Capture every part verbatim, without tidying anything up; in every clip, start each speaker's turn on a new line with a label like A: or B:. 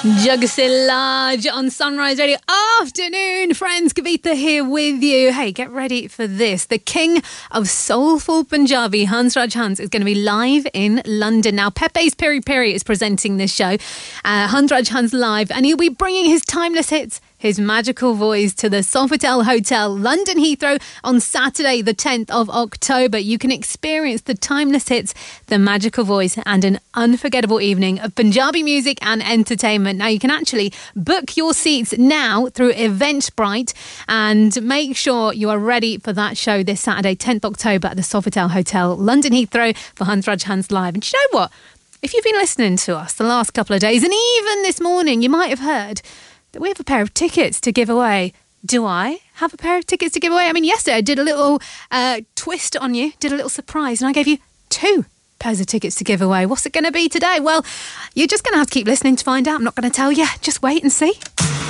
A: Jagasilaj on Sunrise Radio. Afternoon, friends. Kavita here with you. Hey, get ready for this. The king of soulful Punjabi, Hansraj Hans, is going to be live in London. Now, Pepe's Piri Piri is presenting this show, uh, Hansraj Hans live, and he'll be bringing his timeless hits, his magical voice, to the Sofitel Hotel, London Heathrow, on Saturday, the tenth of October. You can experience the timeless hits, the magical voice, and an unforgettable evening of Punjabi music and entertainment. Now, you can actually book your seats now through Eventbrite and make sure you are ready for that show this Saturday, tenth of October, at the Sofitel Hotel, London Heathrow, for Hansraj Hans Live. And you know what? If you've been listening to us the last couple of days, and even this morning, you might have heard that we have a pair of tickets to give away. Do I have a pair of tickets to give away? I mean, yesterday I did a little uh, twist on you, did a little surprise, and I gave you two pairs of tickets to give away. What's it going to be today? Well, you're just going to have to keep listening to find out. I'm not going to tell you. Just wait and see.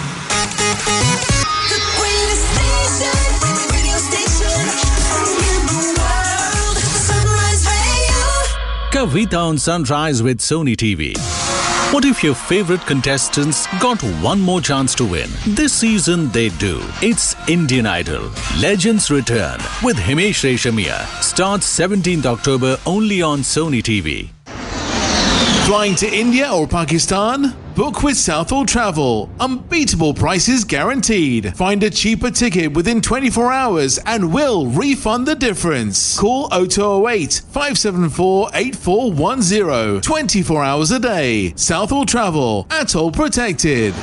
B: Kavita on Sunrise with Sony T V. What if your favorite contestants got one more chance to win? This season they do. It's Indian Idol. Legends Return with Himesh Reshamia. Starts seventeenth of October only on Sony T V.
C: Flying to India or Pakistan? Book with Southall Travel. Unbeatable prices guaranteed. Find a cheaper ticket within twenty-four hours and we'll refund the difference. Call oh two oh eight, five seven four, eight four one oh. twenty-four hours a day. Southall Travel. Atoll protected.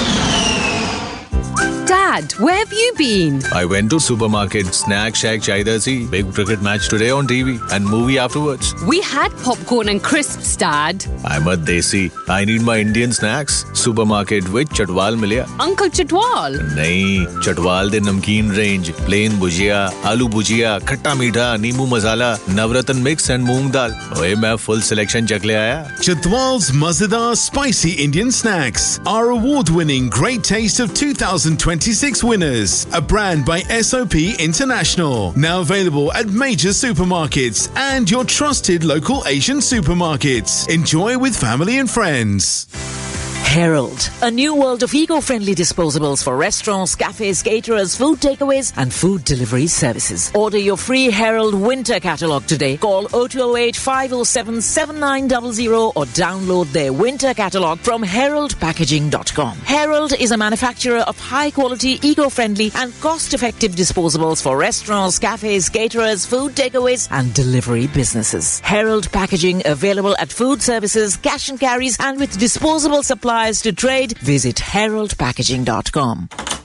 D: Dad, where have you been?
B: I went to supermarket, snack shack chaidasi, big cricket match today on T V and movie afterwards.
D: We had popcorn and crisps, Dad.
B: I'm a desi. I need my Indian snacks. Supermarket with Chatwal milya.
D: Uncle Chatwal?
B: Nahi, Chatwal de namkeen range, plain bhujia, aloo bhujia, khatta meetha, neembu masala, navratan mix and moong dal. Oye, main full selection chak le aaya.
C: Chatwal's Mazedar Spicy Indian Snacks are award-winning Great Taste of two thousand twenty-six winners. A brand by S O P International. Now available at major supermarkets and your trusted local Asian supermarkets. Enjoy with family and friends.
E: Herald, a new world of eco-friendly disposables for restaurants, cafes, caterers, food takeaways and food delivery services. Order your free Herald winter catalogue today. Call oh two oh eight, five oh seven, seven nine zero zero or download their winter catalogue from herald packaging dot com. Herald is a manufacturer of high-quality, eco-friendly and cost-effective disposables for restaurants, cafes, caterers, food takeaways and delivery businesses. Herald Packaging, available at food services, cash and carries and with disposable supplies to trade. Visit herald packaging dot com.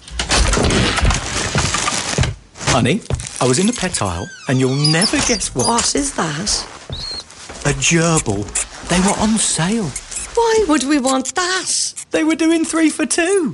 F: Honey, I was in the pet aisle and you'll never guess what.
G: What is that?
F: A gerbil. They were on sale.
G: Why would we want that?
F: They were doing three for two.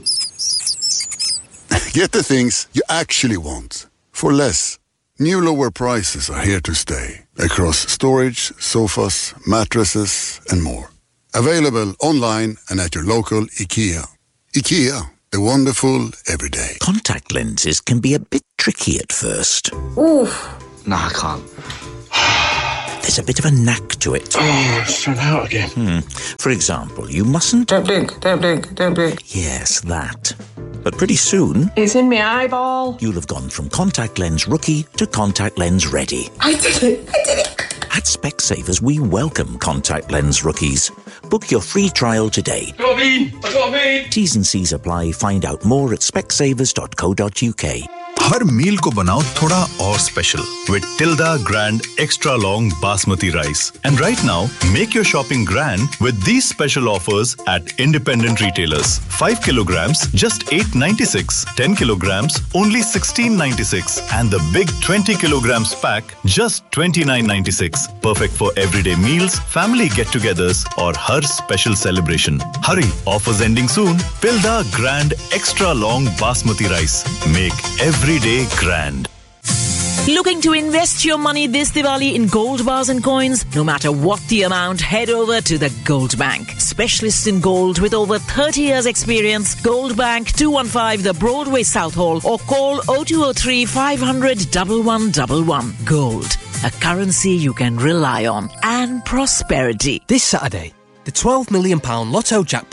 H: Get the things you actually want for less. New lower prices are here to stay across storage, sofas, mattresses and more. Available online and at your local IKEA. IKEA, the wonderful everyday.
I: Contact lenses can be a bit tricky at first.
G: Oof.
F: No, I can't.
I: There's a bit of a knack to it.
F: Oh, it's run out again.
I: Hmm. For example, you mustn't...
G: Don't blink, don't blink, don't blink.
I: Yes, that. But pretty soon...
G: It's in my eyeball.
I: You'll have gone from contact lens rookie to contact lens ready.
G: I did it, I did it.
I: At Specsavers, we welcome contact lens rookies. Book your free trial today.
F: Got me! I got me!
I: T's and C's apply. Find out more at specsavers dot co dot uk.
J: हर मील को बनाओ थोड़ा और special with Tilda Grand Extra Long Basmati Rice. And right now, make your shopping grand with these special offers at independent retailers. five kilograms, just eight ninety-six. ten kilograms, only sixteen ninety-six. And the big twenty kilograms pack, just twenty-nine ninety-six. Perfect for everyday meals, family get-togethers, or har special celebration. Hurry, offers ending soon. Tilda Grand Extra Long Basmati Rice. Make every day grand.
E: Looking to invest your money this Diwali in gold bars and coins? No matter what the amount, head over to the Gold Bank. Specialists in gold with over thirty years experience. Gold Bank, two one five The Broadway South Hall, or call oh two oh three, five hundred, one one one one. Gold, a currency you can rely on. And prosperity.
K: This Saturday, the twelve million pounds Lotto jackpot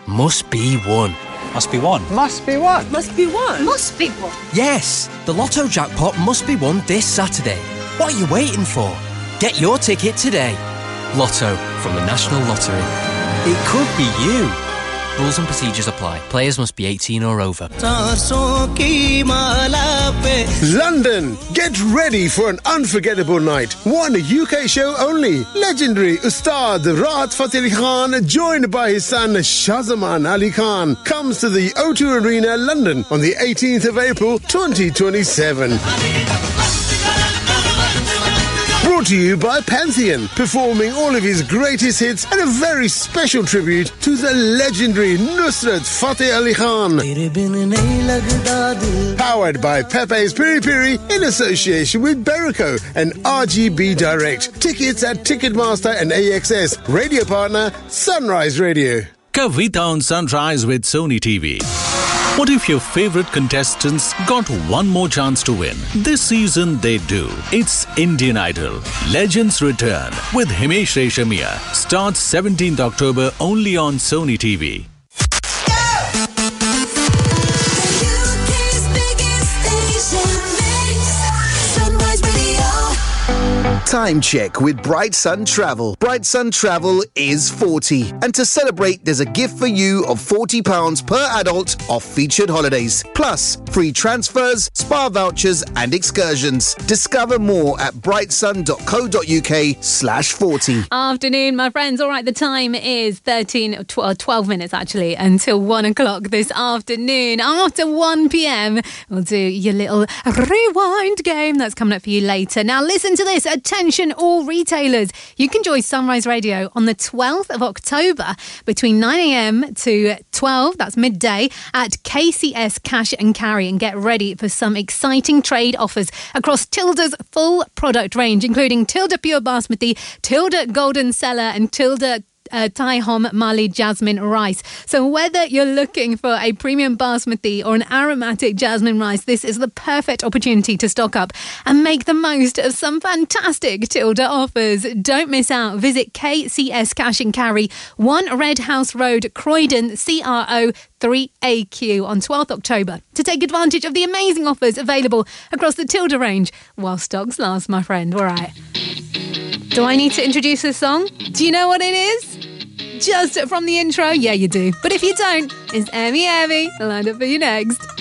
K: must be won.
F: Must be one.
L: Must be one.
D: Must be one.
M: Must be one.
K: Yes, the Lotto jackpot must be won this Saturday. What are you waiting for? Get your ticket today. Lotto from the National Lottery. It could be you. Rules and procedures apply. Players must be eighteen or over.
N: London, get ready for an unforgettable night. One U K show only. Legendary Ustad Rahat Fateh Ali Khan, joined by his son Shahzaman Ali Khan, comes to the O two Arena, London on the eighteenth of April twenty twenty-seven. Brought to you by Pantheon, performing all of his greatest hits and a very special tribute to the legendary Nusrat Fateh Ali Khan. Powered by Pepe's Piri Piri in association with Berico and R G B Direct. Tickets at Ticketmaster and A X S. Radio partner Sunrise Radio.
B: Kavita on Sunrise with Sony T V. What if your favorite contestants got one more chance to win? This season they do. It's Indian Idol. Legends Return with Himesh Reshamia. Starts seventeenth October only on Sony T V.
O: Time check with Bright Sun Travel. Bright Sun Travel is forty. And to celebrate, there's a gift for you of forty pounds per adult off featured holidays. Plus, free transfers, spa vouchers and excursions. Discover more at brightsun.co.uk slash 40.
A: Afternoon, my friends. All right, the time is thirteen, twelve minutes actually, until one o'clock this afternoon. After one p.m, we'll do your little rewind game that's coming up for you later. Now, listen to this. Attention all retailers. You can join Sunrise Radio on the twelfth of October between nine a.m. to twelve, that's midday, at K C S Cash and Carry, and get ready for some exciting trade offers across Tilda's full product range, including Tilda Pure Basmati, Tilda Golden Cellar and Tilda Uh, Thai Hom Mali Jasmine Rice. So whether you're looking for a premium basmati or an aromatic jasmine rice, this is the perfect opportunity to stock up and make the most of some fantastic Tilda offers. Don't miss out. Visit K C S Cash and Carry, one Red House Road, Croydon, C R O three A Q on twelfth October to take advantage of the amazing offers available across the Tilda range while stocks last, my friend. All right. Do I need to introduce this song? Do you know what it is? Just from the intro? Yeah, you do. But if you don't, it's Emmy Emmy lined up for you next.